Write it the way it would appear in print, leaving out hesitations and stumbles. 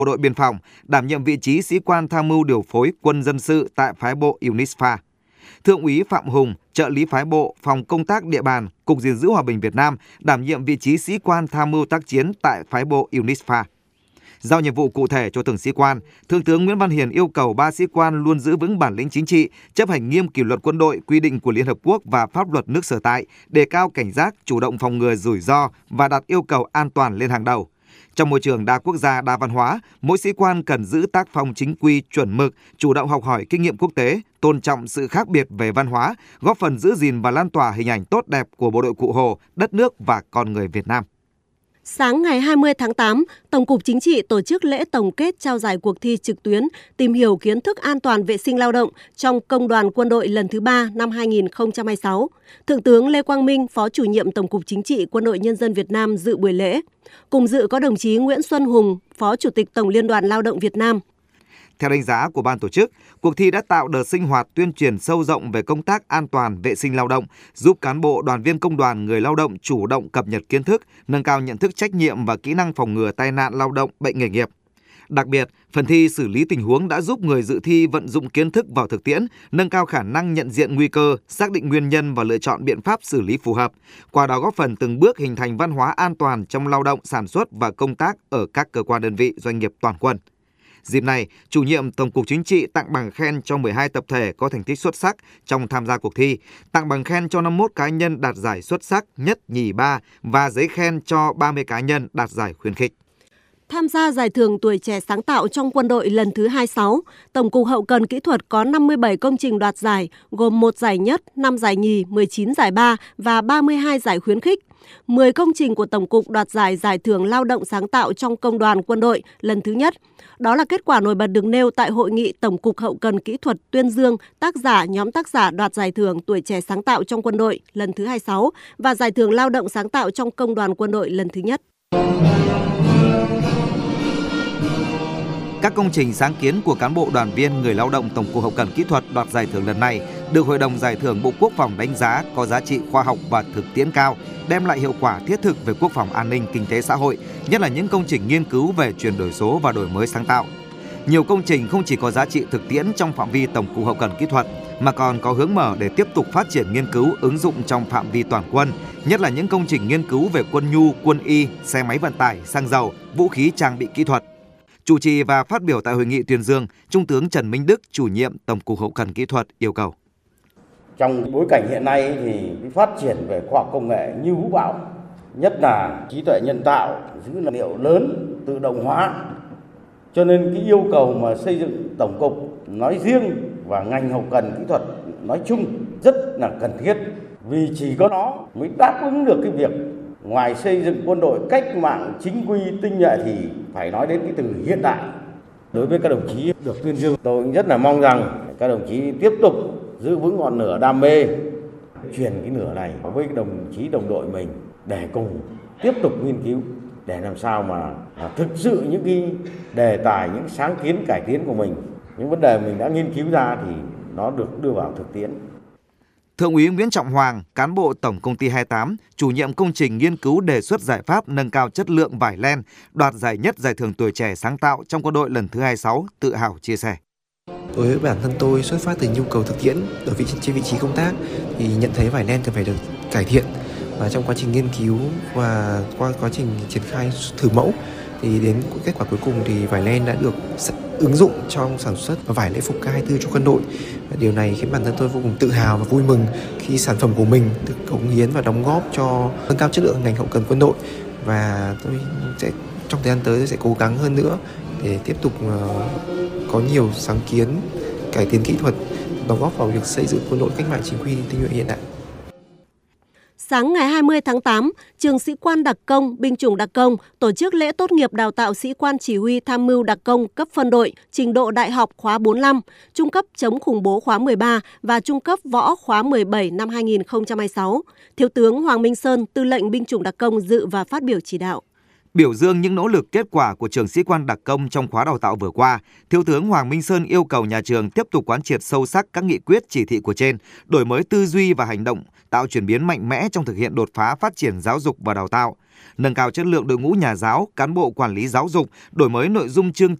Bộ đội Biên phòng, đảm nhiệm vị trí sĩ quan tham mưu điều phối quân dân sự tại phái bộ UNISFA. Thượng úy Phạm Hùng, trợ lý phái bộ, phòng công tác địa bàn, Cục Gìn giữ Hòa bình Việt Nam, đảm nhiệm vị trí sĩ quan tham mưu tác chiến tại phái bộ UNISFA. Giao nhiệm vụ cụ thể cho từng sĩ quan, Thượng tướng Nguyễn Văn Hiền yêu cầu 3 sĩ quan luôn giữ vững bản lĩnh chính trị, chấp hành nghiêm kỷ luật quân đội, quy định của Liên Hợp Quốc và pháp luật nước sở tại, đề cao cảnh giác, chủ động phòng ngừa rủi ro và đặt yêu cầu an toàn lên hàng đầu. Trong môi trường đa quốc gia, đa văn hóa, mỗi sĩ quan cần giữ tác phong chính quy, chuẩn mực, chủ động học hỏi kinh nghiệm quốc tế, tôn trọng sự khác biệt về văn hóa, góp phần giữ gìn và lan tỏa hình ảnh tốt đẹp của bộ đội Cụ Hồ, đất nước và con người Việt Nam. Sáng ngày 20 tháng 8, Tổng cục Chính trị tổ chức lễ tổng kết trao giải cuộc thi trực tuyến tìm hiểu kiến thức an toàn vệ sinh lao động trong Công đoàn Quân đội lần thứ 3 năm 2026. Thượng tướng Lê Quang Minh, Phó Chủ nhiệm Tổng cục Chính trị Quân đội Nhân dân Việt Nam dự buổi lễ. Cùng dự có đồng chí Nguyễn Xuân Hùng, Phó Chủ tịch Tổng Liên đoàn Lao động Việt Nam. Theo đánh giá của ban tổ chức, cuộc thi đã tạo đợt sinh hoạt tuyên truyền sâu rộng về công tác an toàn vệ sinh lao động, giúp cán bộ, đoàn viên công đoàn, người lao động chủ động cập nhật kiến thức, nâng cao nhận thức trách nhiệm và kỹ năng phòng ngừa tai nạn lao động, bệnh nghề nghiệp. Đặc biệt, phần thi xử lý tình huống đã giúp người dự thi vận dụng kiến thức vào thực tiễn, nâng cao khả năng nhận diện nguy cơ, xác định nguyên nhân và lựa chọn biện pháp xử lý phù hợp. Qua đó góp phần từng bước hình thành văn hóa an toàn trong lao động, sản xuất và công tác ở các cơ quan đơn vị, doanh nghiệp toàn quân. Dịp này, Chủ nhiệm Tổng cục Chính trị tặng bằng khen cho 12 tập thể có thành tích xuất sắc trong tham gia cuộc thi, tặng bằng khen cho 51 cá nhân đạt giải xuất sắc nhất, nhì, ba và giấy khen cho 30 cá nhân đạt giải khuyến khích. Tham gia giải thưởng tuổi trẻ sáng tạo trong quân đội lần thứ 26, Tổng cục Hậu cần Kỹ thuật có 57 công trình đoạt giải, gồm 1 giải nhất, 5 giải nhì, 19 giải ba và 32 giải khuyến khích. 10 công trình của Tổng cục đoạt giải thưởng lao động sáng tạo trong Công đoàn Quân đội lần thứ nhất. Đó là kết quả nổi bật được nêu tại hội nghị Tổng cục Hậu cần Kỹ thuật tuyên dương nhóm tác giả đoạt giải thưởng tuổi trẻ sáng tạo trong quân đội lần thứ 26 và giải thưởng lao động sáng tạo trong Công đoàn Quân đội lần thứ nhất. Các công trình sáng kiến của cán bộ, đoàn viên, người lao động Tổng cục Hậu cần Kỹ thuật đoạt giải thưởng lần này được Hội đồng Giải thưởng Bộ Quốc phòng đánh giá có giá trị khoa học và thực tiễn cao, đem lại hiệu quả thiết thực về quốc phòng an ninh, kinh tế xã hội, nhất là những công trình nghiên cứu về chuyển đổi số và đổi mới sáng tạo. Nhiều công trình không chỉ có giá trị thực tiễn trong phạm vi Tổng cục Hậu cần Kỹ thuật mà còn có hướng mở để tiếp tục phát triển nghiên cứu ứng dụng trong phạm vi toàn quân, nhất là những công trình nghiên cứu về quân nhu, quân y, xe máy vận tải, xăng dầu, vũ khí trang bị kỹ thuật. Chủ trì và phát biểu tại hội nghị tuyên dương, Trung tướng Trần Minh Đức, Chủ nhiệm Tổng cục Hậu cần Kỹ thuật yêu cầu. Trong bối cảnh hiện nay thì phát triển về khoa học công nghệ như vũ bão, nhất là trí tuệ nhân tạo, dữ liệu lớn, tự động hóa. Cho nên cái yêu cầu mà xây dựng Tổng cục nói riêng và ngành hậu cần kỹ thuật nói chung rất là cần thiết. Vì chỉ có nó mới đáp ứng được cái việc ngoài xây dựng quân đội cách mạng chính quy tinh nhuệ thì phải nói đến cái từ hiện đại. Đối với các đồng chí được tuyên dương, tôi rất là mong rằng các đồng chí tiếp tục giữ vững ngọn lửa đam mê, truyền cái lửa này với đồng chí đồng đội mình để cùng tiếp tục nghiên cứu để làm sao mà thực sự những cái đề tài, những sáng kiến cải tiến của mình, những vấn đề mình đã nghiên cứu ra thì nó được đưa vào thực tiễn. Thượng úy Nguyễn Trọng Hoàng, cán bộ Tổng công ty 28, chủ nhiệm công trình nghiên cứu đề xuất giải pháp nâng cao chất lượng vải len, đoạt giải nhất giải thưởng tuổi trẻ sáng tạo trong quân đội lần thứ 26, tự hào chia sẻ. Đối với bản thân tôi, xuất phát từ nhu cầu thực tiễn ở trên vị trí công tác thì nhận thấy vải len cần phải được cải thiện, và trong quá trình nghiên cứu và qua quá trình triển khai thử mẫu thì đến kết quả cuối cùng thì vải len đã được ứng dụng trong sản xuất vải lễ phục K24 cho quân đội. Và điều này khiến bản thân tôi vô cùng tự hào và vui mừng khi sản phẩm của mình được cống hiến và đóng góp cho nâng cao chất lượng ngành hậu cần quân đội. Và tôi sẽ trong thời gian tới tôi sẽ cố gắng hơn nữa để tiếp tục có nhiều sáng kiến, cải tiến kỹ thuật, đóng góp vào việc xây dựng quân đội cách mạng chính quy tinh nhuệ hiện đại. Sáng ngày 20 tháng 8, Trường Sĩ quan Đặc công, Binh chủng Đặc công tổ chức lễ tốt nghiệp đào tạo sĩ quan chỉ huy tham mưu đặc công cấp phân đội, trình độ đại học khóa 45, trung cấp chống khủng bố khóa 13 và trung cấp võ khóa 17 năm 2026. Thiếu tướng Hoàng Minh Sơn, Tư lệnh Binh chủng Đặc công dự và phát biểu chỉ đạo. Biểu dương những nỗ lực kết quả của trường sĩ quan đặc công trong khóa đào tạo vừa qua, Thiếu tướng Hoàng Minh Sơn yêu cầu nhà trường tiếp tục quán triệt sâu sắc các nghị quyết chỉ thị của trên, đổi mới tư duy và hành động, tạo chuyển biến mạnh mẽ trong thực hiện đột phá phát triển giáo dục và đào tạo, nâng cao chất lượng đội ngũ nhà giáo, cán bộ quản lý giáo dục, đổi mới nội dung chương